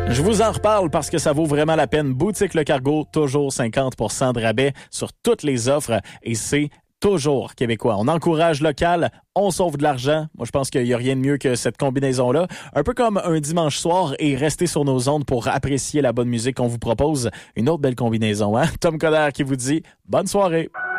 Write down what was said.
Je vous en reparle parce que ça vaut vraiment la peine. Boutique Le Cargo, toujours 50% de rabais sur toutes les offres et c'est toujours québécois. On encourage local, on sauve de l'argent. Moi, je pense qu'il n'y a rien de mieux que cette combinaison-là. Un peu comme un dimanche soir et rester sur nos ondes pour apprécier la bonne musique qu'on vous propose. Une autre belle combinaison, hein? Tom Coderre qui vous dit bonne soirée.